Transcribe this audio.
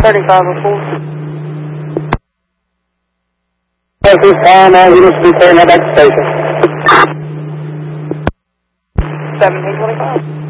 3504. This is Tom, Unit return at that station. 1725.